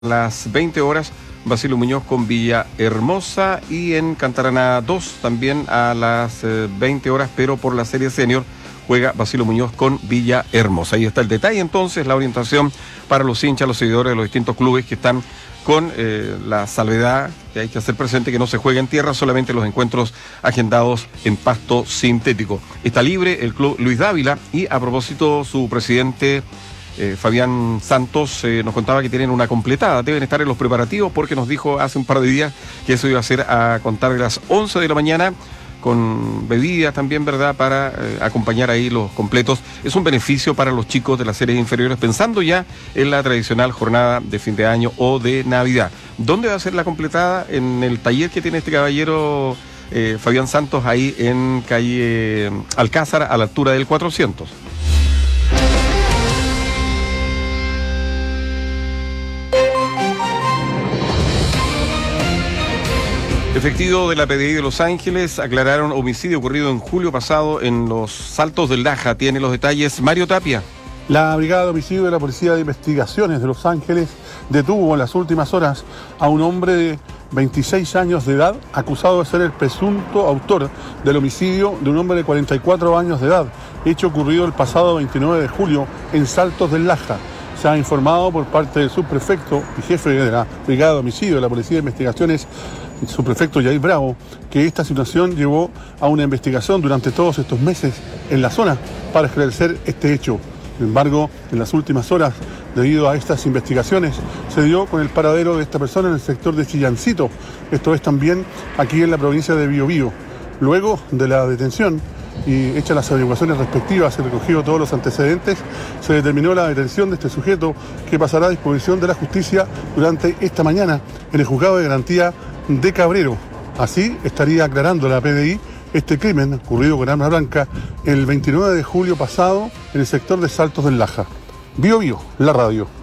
las 20 horas, Basilio Muñoz con Villahermosa, y en Cantarana 2 también a las 20 horas, pero por la serie senior juega Basilio Muñoz con Villahermosa. Ahí está el detalle, entonces, la orientación para los hinchas, los seguidores de los distintos clubes que están con la salvedad que hay que hacer presente que no se juega en tierra, solamente los encuentros agendados en pasto sintético. Está libre el club Luis Dávila, y a propósito, su presidente Fabián Santos nos contaba que tienen una completada, deben estar en los preparativos, porque nos dijo hace un par de días que eso iba a ser a contar de las 11 de la mañana, con bebidas también, ¿verdad?, para acompañar ahí los completos. Es un beneficio para los chicos de las series inferiores, pensando ya en la tradicional jornada de fin de año o de Navidad. ¿Dónde va a ser la completada? En el taller que tiene este caballero Fabián Santos, ahí en calle Alcázar, a la altura del 400. Efectivos de la PDI de Los Ángeles aclararon homicidio ocurrido en julio pasado en los Saltos del Laja. Tiene los detalles Mario Tapia. La Brigada de Homicidio de la Policía de Investigaciones de Los Ángeles detuvo en las últimas horas a un hombre de 26 años de edad, acusado de ser el presunto autor del homicidio de un hombre de 44 años de edad, hecho ocurrido el pasado 29 de julio en Saltos del Laja. Se ha informado por parte del subprefecto y jefe de la Brigada de Homicidio de la Policía de Investigaciones, el subprefecto Yair Bravo, que esta situación llevó a una investigación durante todos estos meses en la zona para esclarecer este hecho. Sin embargo, en las últimas horas, debido a estas investigaciones, se dio con el paradero de esta persona en el sector de Chillancito, esto es también aquí en la provincia de Biobío. Luego de la detención y hechas las averiguaciones respectivas y recogido todos los antecedentes, se determinó la detención de este sujeto, que pasará a disposición de la justicia durante esta mañana en el juzgado de garantía de Cabrero. Así estaría aclarando la PDI este crimen ocurrido con arma blanca el 29 de julio pasado en el sector de Saltos del Laja. Biobío, la radio.